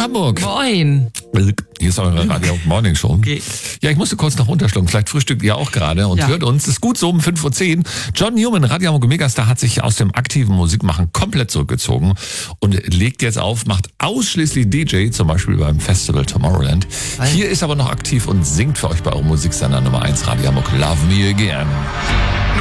Hamburg. Moin. Hier ist eure Radio Morning Show. Okay. Ja, ich musste kurz noch runterschlucken. Vielleicht frühstückt ihr auch gerade und hört uns. Das ist gut so um 5:10 Uhr. John Newman, Radio Hamburg Megastar, hat sich aus dem aktiven Musikmachen komplett zurückgezogen und legt jetzt auf, macht ausschließlich DJ, zum Beispiel beim Festival Tomorrowland. Hier ist aber noch aktiv und singt für euch bei eurem Musiksender Nummer 1 Radio Hamburg Love Me Again.